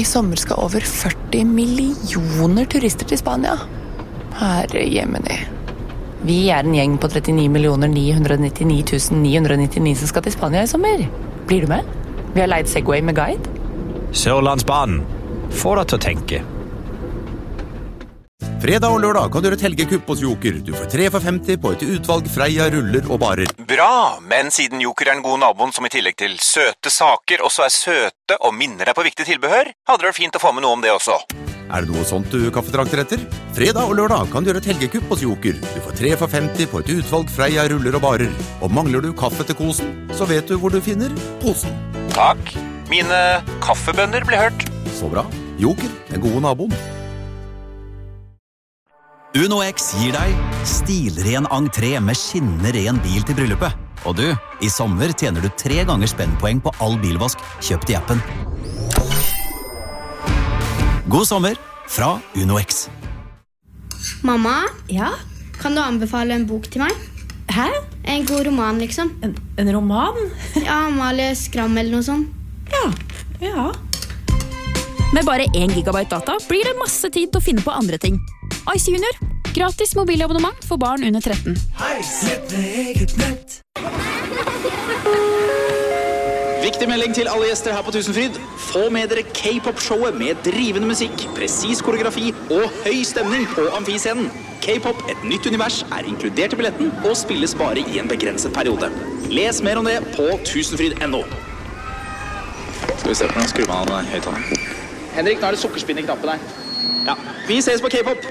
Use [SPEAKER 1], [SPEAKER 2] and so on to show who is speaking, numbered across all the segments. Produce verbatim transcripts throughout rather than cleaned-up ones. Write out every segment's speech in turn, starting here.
[SPEAKER 1] I sommer skal over førti millioner turister til Spania. Herre jemini. Vi er en gjeng på trettini millioner ni hundre nittini tusen ni hundre nittini som skal til Spania I sommer. Blir du med? Vi har leid Segway med guide.
[SPEAKER 2] Sørlandsbanen. Få deg til å tenke.
[SPEAKER 3] Fredag og lørdag kan du gjøre et helgekupp hos Joker. Du får tre for femti på et utvalg Freia, ruller og barer.
[SPEAKER 4] Bra, men siden Joker er den gode naboen som I tillegg til søte saker også er søte og minner deg på viktig tilbehør, hadde det vært fint å få med noe om det også.
[SPEAKER 3] Er det noe sånt du kaffetrakter etter? Fredag og lørdag kan du gjøre et helgekupp hos Joker. Du får tre for femti på et utvalg Freia, ruller og barer. Og mangler du kaffe til kosen, så vet du hvor du finner posen.
[SPEAKER 4] Takk. Mine kaffebønner ble hørt.
[SPEAKER 3] Så bra. Joker, den gode naboen.
[SPEAKER 5] UnoX gir deg stilren entré med skinnende ren bil til bryllupet. Og du, I sommer tjener du tre ganger spennpoeng på all bilvask kjøpt I appen. God sommer fra UnoX.
[SPEAKER 6] Mamma?
[SPEAKER 7] Ja?
[SPEAKER 6] Kan du anbefale en bok til meg?
[SPEAKER 7] Hæ?
[SPEAKER 6] En god roman, liksom.
[SPEAKER 7] En, en roman?
[SPEAKER 6] Ja, Amalie Skram eller noe sånt.
[SPEAKER 7] Ja, ja.
[SPEAKER 8] Med bare én gigabyte data blir det masse tid til å finne på andre ting. Ice Junior. Gratis mobilabonnement for barn under tretten.
[SPEAKER 9] Hei, sett med eget nett.
[SPEAKER 10] Viktig melding til alle gjester her på Tusenfryd. Få med dere K-pop-showet med drivende musikk, presis koreografi og høy stemning på amfiscenen. K-pop, et nytt univers, er inkludert I billetten og spilles bare I en begrenset periode. Les mer om det på tusenfryd punktum no. Skal vi se på den, skru meg av den høyttaleren. Henrik, nå er det sukkerspinn I knappen her. Ja, vi ses på K-pop.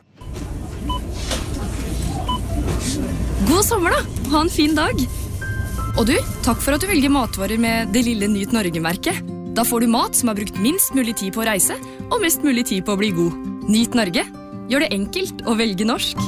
[SPEAKER 8] God sommer da, ha en fin dag. Og du, takk for at du velger matvarer med det lille Nyt Norge-merket. Da får du mat som har brukt minst mulig tid på å reise, og mest mulig tid på å bli god. Nyt Norge. Gjør det enkelt å velge norsk.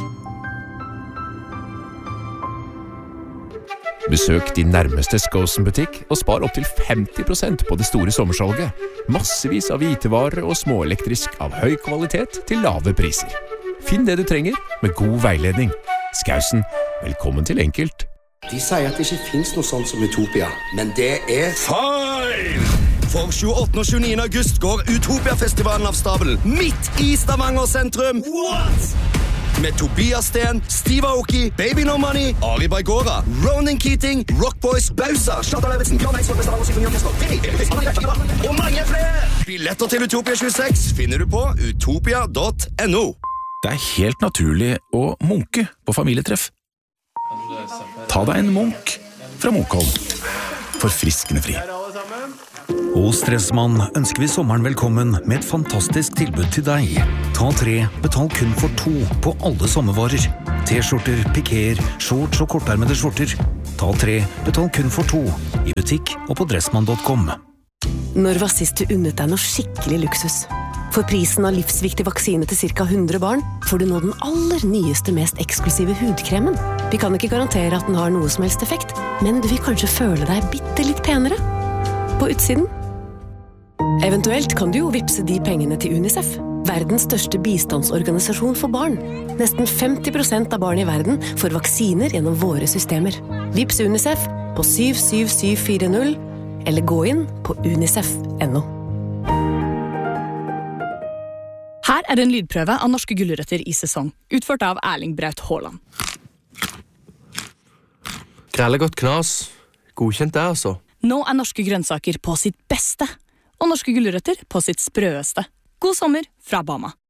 [SPEAKER 11] Besøk din nærmeste Skåsen-butikk og spar opp til femti prosent på det store sommersalget. Massevis av hvitevarer og småelektrisk av høy kvalitet til lave priser. Finn det du trenger med god veiledning. Skausen, velkommen til enkelt.
[SPEAKER 12] De sier at det ikke finnes noe sånt som Utopia, men det er
[SPEAKER 13] feil! For tjueåttende og tjueniende august går Utopia-festivalen av stabelen midt I Stavanger sentrum. What? Med Tobias Sten, Steve Aoki, Baby No Money, Ari Baigora, Ronan Keating, Rockboys, Bausa, Kjartan Lauritsen, Bjørn Eidsvåg, Vestavanger Symfoniorkester, Vinny, Elvis, Anna Greffa, og mange flere! Billetter til Utopia tjueseks finner du på utopia punktum no.
[SPEAKER 14] Det er helt naturlig å munke på familietreff. Ta deg en munk fra Munkholm. Forfriskende fri.
[SPEAKER 15] Hos Stressmann ønsker vi sommeren velkommen med et fantastisk tilbud til deg. Ta tre, betal kun for to på alle sommervarer. T-skjorter, pikéer, shorts og kortermede skjorter. Ta tre, betal kun for to. I butikk og på dressmann punktum com.
[SPEAKER 16] Når var sist du unnet deg noe skikkelig luksus? For prisen av livsviktig vaksine til cirka hundre barn får du nå den aller nyeste, mest eksklusive hudkremen. Vi kan ikke garantere at den har noe som helst effekt, men du vil kanskje føle deg bitte litt penere. På utsiden. Eventuelt kan du jo vipse de pengene til UNICEF, verdens største bistandsorganisasjon for barn. Nesten femti prosent av barn I verden får vaksiner gjennom våre systemer. Vips UNICEF på syv syv syv fire null, eller gå inn på unicef punktum no.
[SPEAKER 8] Her er en lydprøve av norske gulrøtter I sesong, utført av Erling Braut Haaland.
[SPEAKER 17] Grelle godt knas. Godkjent det, altså.
[SPEAKER 8] Nå er norske grønnsaker på sitt beste, og norske gulrøtter på sitt sprøeste. God sommer fra Bama.